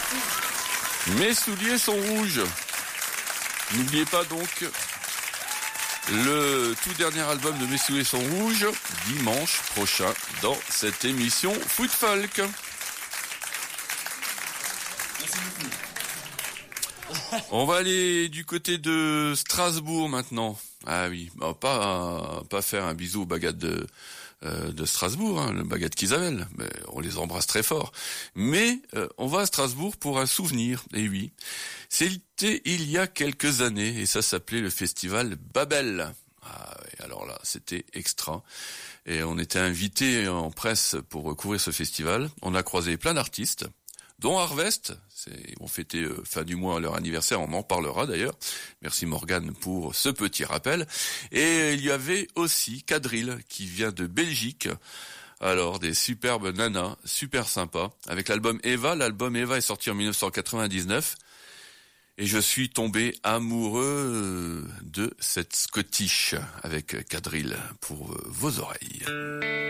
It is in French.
Mes souliers sont rouges. N'oubliez pas donc le tout dernier album de Mes souliers sont rouges, dimanche prochain, dans cette émission Foot Folk. On va aller du côté de Strasbourg maintenant. Ah oui, pas faire un bisou aux baguettes de Strasbourg, le baguette qu'Isabelle, mais on les embrasse très fort. Mais on va à Strasbourg pour un souvenir, et oui. C'était il y a quelques années, et ça s'appelait le festival Babel. Ah oui, alors là, c'était extra. Et on était invités en presse pour couvrir ce festival. On a croisé plein d'artistes, dont Harvest. Ils vont fêter fin du mois leur anniversaire, on en parlera d'ailleurs. Merci Morgane pour ce petit rappel. Et il y avait aussi Quadrille qui vient de Belgique. Alors des superbes nanas, super sympas, avec l'album Eva. L'album Eva est sorti en 1999. Et je suis tombé amoureux de cette Scottish avec Quadrille pour vos oreilles.